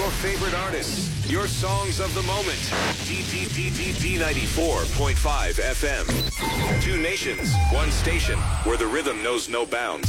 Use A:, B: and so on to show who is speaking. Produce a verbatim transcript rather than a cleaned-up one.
A: Your favorite artists, your songs of the moment. D D D D D ninety-four point five F M. Two nations, one station, where the rhythm knows no bounds.